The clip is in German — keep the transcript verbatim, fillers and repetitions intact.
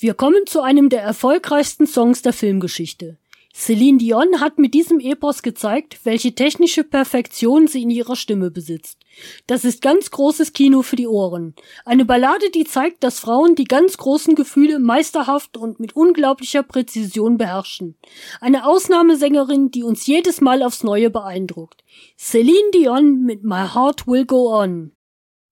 Wir kommen zu einem der erfolgreichsten Songs der Filmgeschichte. Celine Dion hat mit diesem Epos gezeigt, welche technische Perfektion sie in ihrer Stimme besitzt. Das ist ganz großes Kino für die Ohren. Eine Ballade, die zeigt, dass Frauen die ganz großen Gefühle meisterhaft und mit unglaublicher Präzision beherrschen. Eine Ausnahmesängerin, die uns jedes Mal aufs Neue beeindruckt. Celine Dion mit My Heart Will Go On.